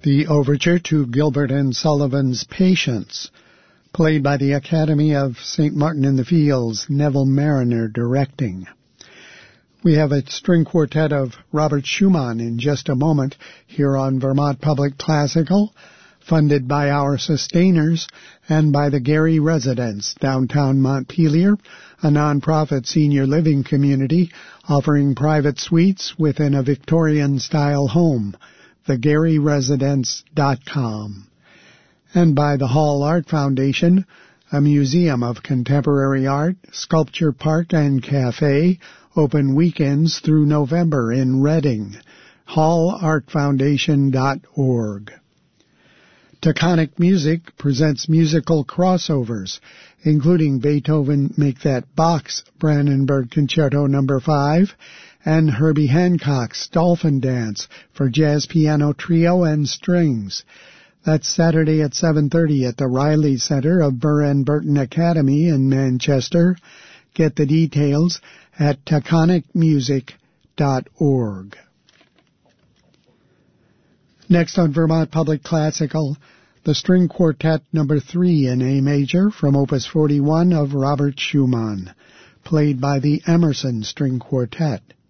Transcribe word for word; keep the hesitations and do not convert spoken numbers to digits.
The overture to Gilbert and Sullivan's Patience, played by the Academy of Saint Martin in the Fields, Neville Mariner directing. We have a string quartet of Robert Schumann in just a moment here on Vermont Public Classical, funded by our sustainers and by the Gary Residence, downtown Montpelier, a nonprofit senior living community offering private suites within a Victorian-style home. the gary residence dot com, and by the Hall Art Foundation, a museum of contemporary art, sculpture park and cafe, open weekends through November in Reading, hall art foundation dot org. Taconic Music presents musical crossovers, including Beethoven Make That Box Brandenburg Concerto number five, and Herbie Hancock's Dolphin Dance for jazz piano trio and strings. That's Saturday at seven thirty at the Riley Center of Burr and Burton Academy in Manchester. Get the details at taconic music dot org. Next on Vermont Public Classical, the String Quartet number three in A major from Opus forty-one of Robert Schumann, played by the Emerson String Quartet.